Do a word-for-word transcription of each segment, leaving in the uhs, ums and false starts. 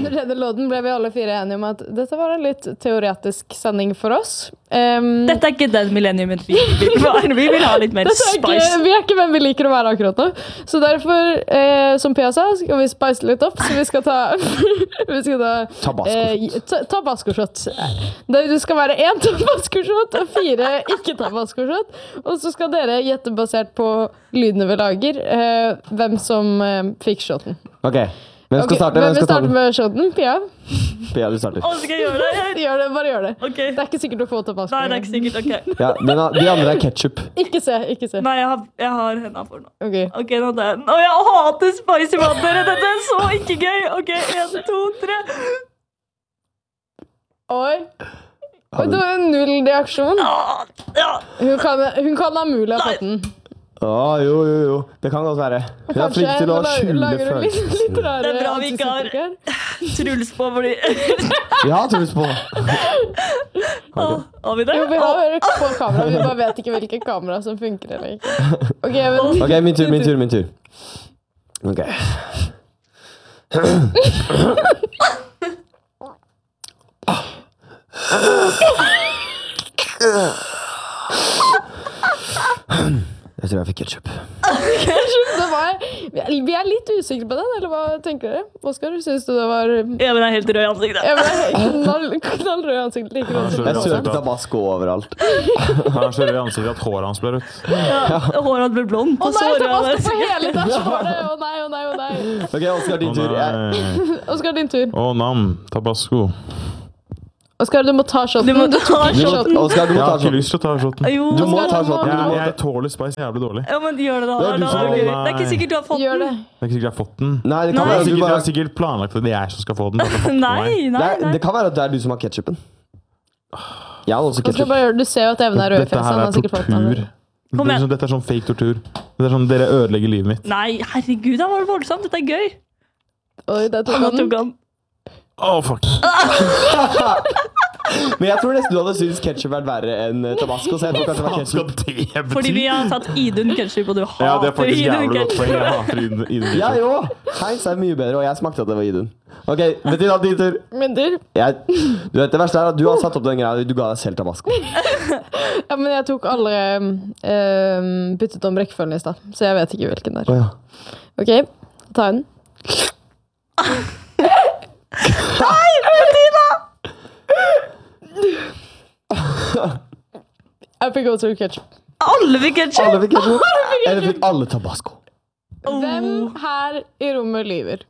Etter tredje låten ble vi alle fire enige om at dette var en litt teoretisk sending for oss. Um, dette er ikke den millenniumet vi vil være. Vi vil ha litt mer spice. Ikke, vi er ikke hvem vi liker å være akkurat nå. Så derfor, eh, som Pia sa, skal vi spice litt opp. Så vi skal ta vi skal ta Tabasco-shot. Eh, Tabasco-shot. Det skal være én Tabasco-shot og fire ikke-Tabasco-shot. Og så skal dere gjette basert på lydene vi lager, eh, hvem som eh, fikk shoten. Ok. Hvem skal starte? Hvem skal starte med shoten? Pia? Pia, du starter. Å, skal jeg gjøre det? Gjør det, bare gjør det. Okay. Det er ikke sikkert du får Tabasco. Nei, det er ikke sikkert, ok. Ja, den, de andre er ketchup. Ikke se, ikke se. Nei, jeg har, jeg har hendene for nå. Ok. Ok, nå er den. Å, jeg hater spicy mat, dere. Dette er så ikke gøy. Ok, en, to, tre. Oi. Oi, det var null reaksjon. Ja. Hun kan, hun kan ha mulig ha fått den. Å, jo, jo, jo. Det kan godt være. Hun er flink til å skjule følelser. Det er bra vi ikke har Truls på, fordi... Vi har Truls på. Har vi det? Jo, vi har på kamera. Vi bare vet ikke hvilke kamera som funker eller ikke. Ok, men... Ok, min tur, min tur, min tur. Ok. Jeg tror jeg fikk ketchup. Det var, vi er litt usikre på den, eller hva tenker dere? Oskar, synes du det var... Ja, men jeg er helt rød i ansiktet. Ja, men jeg er knall, knall rød i ansiktet. Like rød som Jeg rosa. søkte tabasco overalt. Han er så rød i ansiktet at håret hans ble rødt. Ja, håret hadde blitt blond. Å nei, Tabasco på hele dashbordet! Å nei, å nei, å nei. Ok, Oskar, din tur. Jeg... Oskar, din tur. Å, nam, Tabasco. Oskar, du må ta shoten. Du må ta tok ikke shoten. Oskar, du Jeg må har ta ikke shoten. lyst til å ta shoten. Jo, Du må Oskar, ta du må- shoten. Jeg, Du må jeg tåler spice jævlig dårlig. Ja, men gjør det da. Det er du da som- er det gøy. Nei. Det er ikke sikkert du har fått Gjør det. den. Det er ikke sikkert jeg har fått den. Nei, det kan Nei. være Jeg at har du sikkert, jeg bare... har sikkert planlagt at det er jeg som skal få den. at det er fått på meg. Nei, Det, nei, er, nei. det kan være at det er du som har ketchupen. Jeg har også Oskar, ketchup. bare gjør det. Du ser jo at Even er rød i Dette fjeset. her Han er har sikkert fått den. tortur. Kom Det er igjen. sånn- Dette er sånn fake tortur. Det er sånn, dere ødelegger livet mitt. Nei, herregud, det var voldsomt. Dette er gøy. Oi, der tok Han han den. tok han. Åh, fuck. Men jeg tror nesten du hadde syntes ketchup vært verre enn eh, tabasco, så jeg tror kanskje det var Hva skal ketchup. det bety? Fordi vi har tatt Idun ketchup, og du hater Ja, det er faktisk Idun jævlig godt ketchup. poeng. Jeg hater Idun. Idun Ja, ketchup. jo. Heinz er mye bedre, og jeg smakte at det var Idun. Ok, Bettina, din tur. Min tur. Jeg, du vet det verste er at du har satt opp den greia, du ga deg selv tabasco. Ja, men jeg tok alle um, byttet om rekkefølgen i stad, så jeg vet ikke hvilken der. Åja. Ok, ta den. Jeg fikk også ketchup. Alle fikk ketchup. Alle fikk ketchup. Eller fikk alle tabasco. Hvem her i rommet lyver?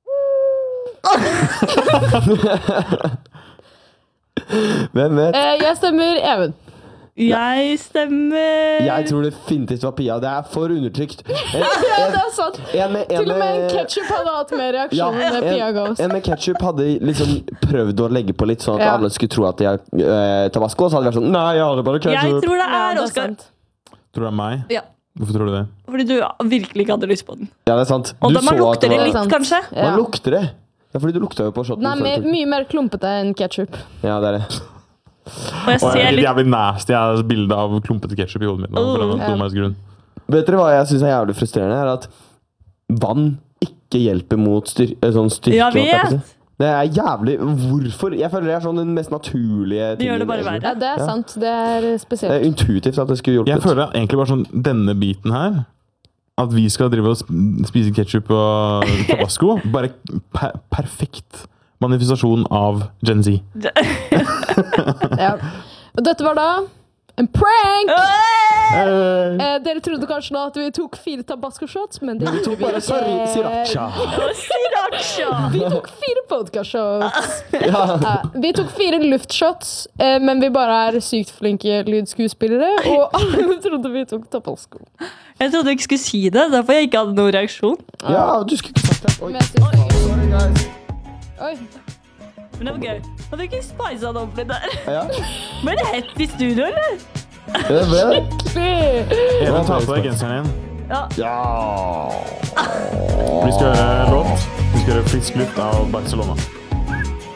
Hvem vet? Eh, jeg stemmer Even. Jeg stemmer Jeg tror definitivt var Pia. Det er for undertrykt. En, Ja, det er sant. en, med- en, Til og med med- ketchup hadde hatt mer ja, reaksjon enn det Pia ga en, oss. en med ketchup hadde liksom prøvd å legge på litt, sånn at Ja. alle skulle tro at de har eh, tabasco. Så hadde de vært sånn Nei, jeg hadde bare Jeg ketchup. tror det Ja, er det er Oskar. sant. Tror du det er meg? Ja. Hvorfor tror du det? Fordi du virkelig ikke hadde lyst på den. Ja, det er sant. Og Du da man så at lukter det var- litt, Sant. kanskje. Ja. Man lukter det. Ja, fordi du lukta jo på shoten. Den er før my du tok den. mye mer klumpete enn ketchup. Ja, det er det. Og jeg Åh, jeg ser er litt jævlig nasty. Jeg har bilde av klumpete ketchup i hodet mitt. nå, for Oh. en dumhetsgrunn. Vet dere hva jeg syns er jævlig frustrerende? Er at vann ikke hjelper mot styr sånn styrke. Ja, holdt jeg på å vet. si. Det er jævlig Hvorfor? Jeg føler det er sånn den mest naturlige Det gjør det bare egentlig. verre. Ja, det er Ja. sant. Det er Det er spesielt. intuitivt at det skulle Jeg hjulpet. føler egentlig bare sånn denne biten her, at vi skal drive og sp- spise ketchup og tabasco, bare per perfekt manifestasjon av Gen Z. Ja. Og dette var da en prank! Eh, Eh, dere trodde kanskje nå at vi tok fire tabasco-shots, men det Vi gjorde tok vi bare sorry, ikke. sriracha. Sriracha! Vi tok fire podcast-shots. Ja. Ja, vi tok fire luftshots, eh, men vi bare er sykt flinke lydskuespillere, og alle trodde vi tok tabasco. Jeg trodde du ikke skulle si det, derfor jeg ikke hadde noen reaksjon. ja, du skulle ikke sagt det. Oi. Men jeg synes det er gøy. Sorry, guys. Oi. Men det var gøy. Hadde ikke spisa det opp litt der. Ja, Men det er hett i studio, eller? det ble det. Fy. Even, ta på deg genseren din. Ja. Ja. Vi skal høre låt. Vi skal høre Frisk luft av Barcelona.